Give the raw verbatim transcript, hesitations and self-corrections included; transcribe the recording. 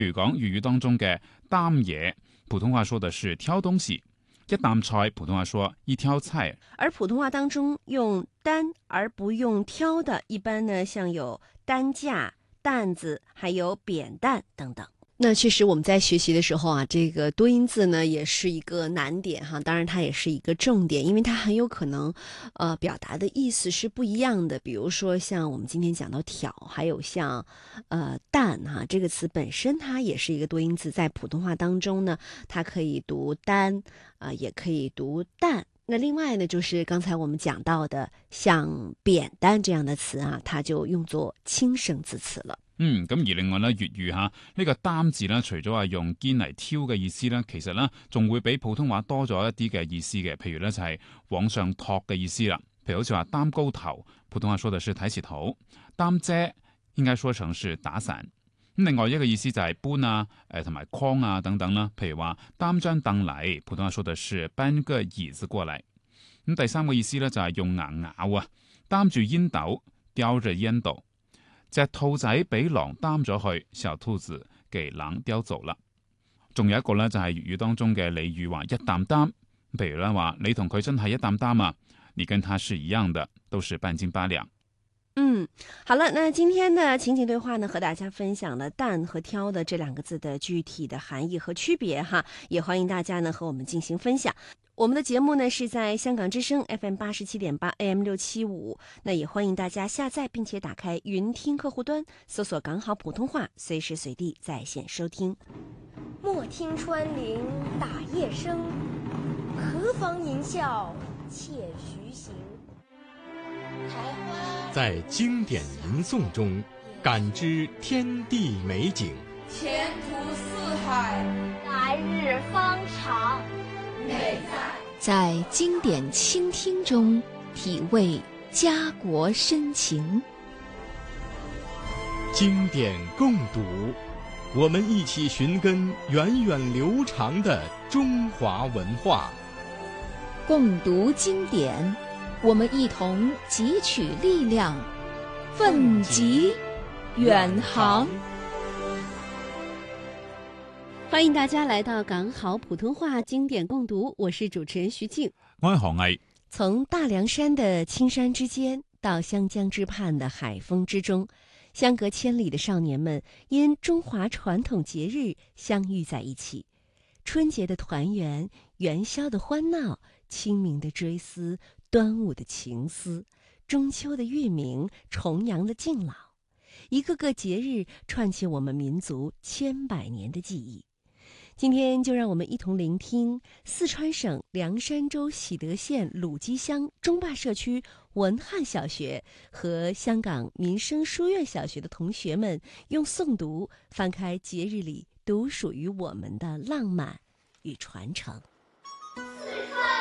比如講粵語當中嘅擔嘢，普通話說的是挑東西；一擔菜，普通話說一挑菜。 而普通話當中用擔而不用挑的，一般呢像有擔架、擔子，還有扁擔等等。那確實我們在學習的時候啊，這個多音字呢也是一個難點哈，當然它也是一個重點，因為它很有可能呃表達的意思是不一樣的。比如說像我們今天講到挑，還有像呃擔哈，這個詞本身它也是一個多音字，在普通話當中呢，它可以讀擔啊、呃，也可以讀擔。那另外呢，就是剛才我們講到的像扁擔這樣的詞啊，它就用作輕聲字詞了。 嗯，咁而另外咧，粵語吓呢、這個擔字咧，除咗話用肩嚟挑嘅意思咧，其實咧仲會比普通話多咗一啲嘅意思嘅。譬如咧就係往上托嘅意思啦。譬如好似話擔高頭，普通話說的是抬起頭；擔遮應該說成是打傘。咁另外一個意思就係搬啊、誒同埋框啊等等啦。譬如話擔張凳嚟，普通話說的是搬個椅子過嚟。咁第三個意思咧就係用牙咬啊，擔住煙斗，叼着煙斗。隻兔仔俾狼擔咗去，小兔子給狼叼走啦。仲有一個咧就係粵語當中嘅俚語話一擔擔，譬如咧話你同佢真係一擔擔啊，你跟他是一樣的，都是半斤八兩。 嗯，好了，那今天的情景對話呢，和大家分享了擔和挑的這兩個字的具體的含義和區別哈，也歡迎大家呢和我們進行分享。我們的節目呢是在香港之聲 F M 八十七點八 A M 六七五，那也歡迎大家下載並且打開雲聽客戶端，搜索港好普通話，隨時隨地在線收聽。 莫聽穿林打葉聲，何妨吟啸且徐行。 在經典吟誦中感知天地美景， 前途似海， 來日方長。 美在在經典傾聽中體味家國深情。 經典共讀，我們一起尋根源遠流長的中華文化。 共讀經典，我們一同汲取力量，奮楫遠航。 歡迎大家來到港好普通話經典共讀，我是主持人徐靜， 我係何毅。 從大涼山的青山之間到湘江之畔的海風之中，相隔千里的少年們因中華傳統節日相遇在一起。春節的團圓，元宵的歡鬧，清明的追思，端午的情思，中秋的月明，重陽的敬老，一個個節日串起我們民族千百年的記憶。今天就讓我們一同聆聽四川省涼山州喜德縣魯基鄉中壩社區文漢小學和香港民生書院小學的同學們用誦讀翻開節日裡獨屬於我們的浪漫與傳承。 四川